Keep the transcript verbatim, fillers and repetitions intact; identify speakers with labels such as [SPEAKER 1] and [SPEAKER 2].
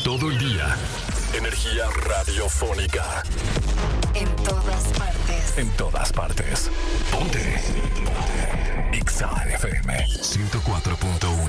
[SPEAKER 1] todo el día. Energía radiofónica.
[SPEAKER 2] En todas partes.
[SPEAKER 1] En todas partes. Ponte. Ponte. X A F M ciento cuatro punto uno.